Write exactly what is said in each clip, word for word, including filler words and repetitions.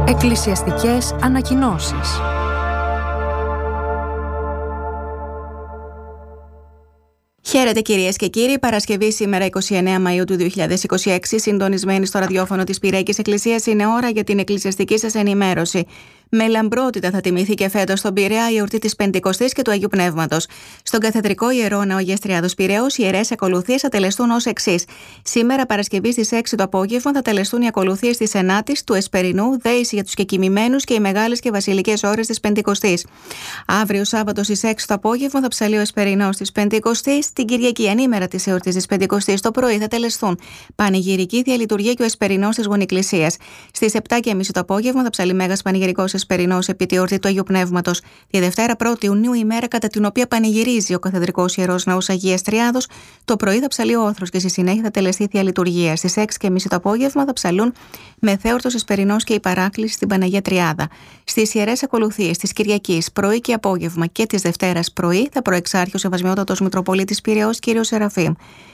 Εκκλησιαστικές ανακοινώσεις. Χαίρετε κυρίες και κύριοι, Παρασκευή σήμερα εικοστή ενάτη Μαΐου του δύο χιλιάδες είκοσι έξι, συντονισμένοι στο ραδιόφωνο της Πυραϊκής Εκκλησίας, είναι ώρα για την εκκλησιαστική σας ενημέρωση. Με λαμπρότητα θα τιμηθεί και φέτος στον Πειραιά η εορτή της Πεντηκοστής και του Αγίου Πνεύματος. Στον Καθεδρικό Ιερό Ναό Αγίας Τριάδος Πειραιώς, οι ιερές ακολουθίες θα τελεστούν ως εξής. Σήμερα, Παρασκευή στις έξι το απόγευμα, θα τελεστούν οι ακολουθίες της Ενάτης, του Εσπερινού, δέηση για τους κεκοιμημένους και οι μεγάλες και βασιλικές ώρες της Πεντηκοστής. Αύριο, Σάββατο στις έξι το απόγευμα, θα ψαλεί ο Εσπερινός της Πεντηκοστής. Την Κυριακή, ανήμερα της εορτής της Πεντηκοστής, το πρωί θα τελεστούν πανηγυρική διαλειτουργία και ο Εσπερινός της Γονεκκλησίας. Στις επτά και μισή το απόγευμα θα ψαλεί Μέγας Πανηγυρικός Εσπερινός επί τη εορτή του Αγίου Πνεύματος. Τη Δευτέρα πρώτη Ιουνίου, ημέρα κατά την οποία πανηγυρίζει ο Καθεδρικός Ιερός Ναός Αγίας Τριάδος, το πρωί θα ψαλεί ο Όθρος και στη συνέχεια θα τελεστεί θεία λειτουργία. Στις έξι και μισή το απόγευμα θα ψαλούν Μεθέορτος Εσπερινός και η παράκληση στην Παναγία Τριάδα. Στις ιερές ακολουθίες της Κυριακής, πρωί και απόγευμα και της Δευτέρας πρωί, θα προεξάρχει ο Σεβασμιότατος Μητροπολίτης Πειραιώς κ. Σεραφείμ.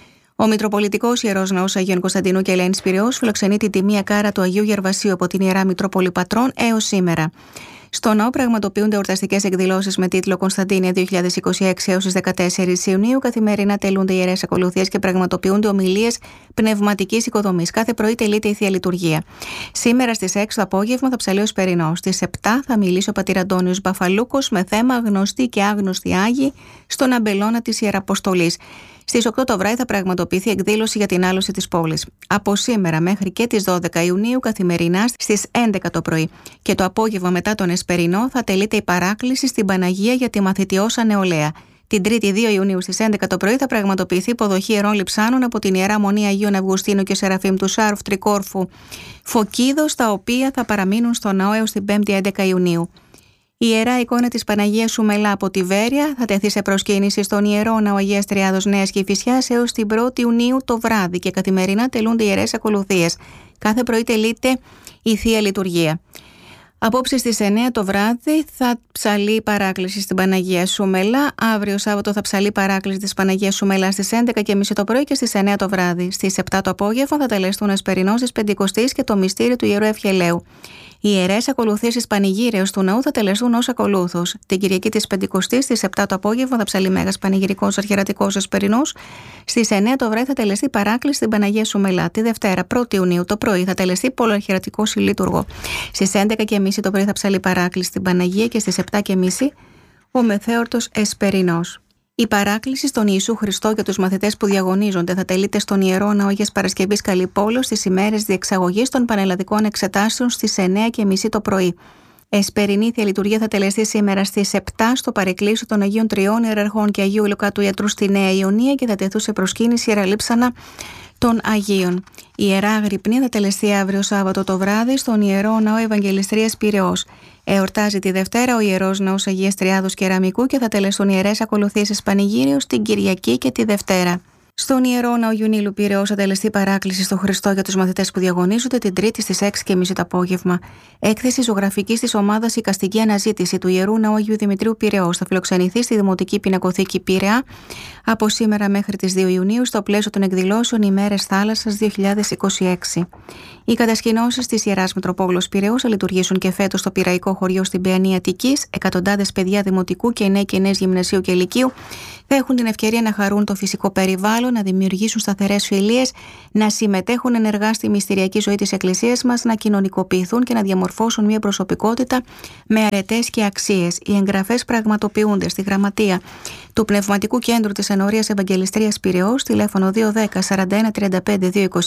Ο Μητροπολιτικός Ιερός Ναός Αγίων Κωνσταντινού και Ελένης Πειραιώς φιλοξενεί την τιμία κάρα του Αγίου Γερβασίου από την Ιερά Μητρόπολη Πατρών έως σήμερα. Στο ναό πραγματοποιούνται εορταστικές εκδηλώσεις με τίτλο Κωνσταντίνια δύο χιλιάδες είκοσι έξι έως τις δεκατέσσερις Ιουνίου. Καθημερινά τελούνται ιερές ακολουθίες και πραγματοποιούνται ομιλίες πνευματικής οικοδομής. Κάθε πρωί τελείται η θεία λειτουργία. Σήμερα στις έξι το απόγευμα θα ψαλεί ο Εσπερινός. Στις επτά θα μιλήσει ο πατήρ Αντώνιος Μπαφαλούκος με θέμα γνωστοί και άγνωστοι Άγιοι στον αμπελώνα της Ιεραποστολής. Στις οκτώ το βράδυ θα πραγματοποιηθεί εκδήλωση για την άλωση της πόλης. Από σήμερα μέχρι και τις δώδεκα Ιουνίου, καθημερινά στις έντεκα το πρωί και το απόγευμα μετά τον Εσπερινό, θα τελείται η παράκληση στην Παναγία για τη μαθητιώσα νεολαία. Την Τρίτη δύο Ιουνίου στις έντεκα το πρωί θα πραγματοποιηθεί υποδοχή ιερών λειψάνων από την Ιερά Μονή Αγίων Αυγουστίνου και Σεραφείμ του Σάρουφ Τρικόρφου Φωκίδος, τα οποία θα παραμείνουν στο ναό έως την πέμπτη έντεκα Ιουνίου. Η Ιερά Εικόνα της Παναγίας Σουμελά από τη Βέρεια θα τεθεί σε προσκύνηση στον Ιερό Ναό Αγίας Τριάδος Νέας Κηφισιάς έως την πρώτη Ιουνίου το βράδυ και καθημερινά τελούνται ιερές ακολουθίες. Κάθε πρωί τελείται η θεία λειτουργία. Απόψε στις εννέα το βράδυ θα ψαλεί παράκληση στην Παναγία Σουμελά. Αύριο Σάββατο θα ψαλεί παράκληση της Παναγίας Σουμελά στις έντεκα και μισή το πρωί και στις εννέα το βράδυ. Στις επτά το απόγευμα θα τελεστούν ο Εσπερινός της Πεντηκοστής και το μυστήριο του Ιερού Ευχελαίου. Οι ιερές ακολουθίες της πανηγύρεως του ναού θα τελεστούν ως ακολούθως. Την Κυριακή της Πεντηκοστής στις επτά το απόγευμα θα ψαλεί Μέγας Πανηγυρικός Αρχιερατικός Εσπερινός. Στις εννέα το βράδυ θα τελεστεί παράκληση στην Παναγία Σουμελά. Τη Δευτέρα πρώτη Ιουνίου το πρωί θα τελεστεί Πολυαρχιερατικό Συλλήτουργο. Στις έντεκα και μισή το πρωί θα ψαλεί παράκληση στην Παναγία και στις επτά και μισή ο Μεθέορτος Εσπερινός. Η παράκληση στον Ιησού Χριστό για τους μαθητές που διαγωνίζονται θα τελείται στον Ιερό Ναό Αγίας Παρασκευής Καλή Πόλος στις ημέρες διεξαγωγής των πανελλαδικών εξετάσεων στις εννέα και μισή το πρωί. Εσπερινή θεία λειτουργία θα τελεστεί σήμερα στις επτά στο παρεκκλήσιο των Αγίων Τριών Ιεραρχών και Αγίου Λουκάτου Ιατρού στη Νέα Ιωνία και θα τεθούν σε προσκύνηση ιεραλείψανα των Αγίων. Η Ιερά Αγρυπνία θα τελεστεί αύριο Σάββατο το βράδυ στον Ιερό Ναό Ευαγγελιστρίας Πειραιώς. Εορτάζει τη Δευτέρα ο Ιερός Ναός Αγίας Τριάδος Κεραμικού και θα τελεστούν ιερές ακολουθίες της Πανηγύρεως την Κυριακή και τη Δευτέρα. Στον Ιερό Ναό Γιουνίλου Πειραιώς θα τελεστεί παράκληση στο Χριστό για τους μαθητές που διαγωνίζονται την Τρίτη στις έξι και μισή το απόγευμα. Έκθεση ζωγραφικής της ομάδας Οικαστική Αναζήτηση του Ιερού Ναού Αγίου Δημητρίου Πειραιώς θα φιλοξενηθεί στη Δημοτική Πινακοθήκη Πειραιά από σήμερα μέχρι τις δύο Ιουνίου στο πλαίσιο των εκδηλώσεων ημέρες θάλασσας δύο χιλιάδες είκοσι έξι. Οι κατασκηνώσεις της Ιεράς Μητροπόλεως Πειραιώς θα λειτουργήσουν και φέτος στο Πειραϊκό Χωριό στην Παιανή Αττικής. Εκατοντάδες παιδιά δημοτικού και νέοι και νέες γυμνασίου και λυκείου θα έχουν την ευκαιρία να χαρούν το φυσικό περιβάλλον, να δημιουργήσουν σταθερές φιλίες, να συμμετέχουν ενεργά στη μυστηριακή ζωή της Εκκλησίας μας, να κοινωνικοποιηθούν και να διαμορφώσουν μια προσωπικότητα με αρετές και αξίες. Οι εγγραφές πραγματοποιούνται στη γραμματεία του Πνευματικού Κέντρου της Ενορίας Ευαγγελιστρίας Πειραιώς, τηλέφωνο δύο ένα μηδέν σαράντα ένα τριάντα πέντε δύο είκοσι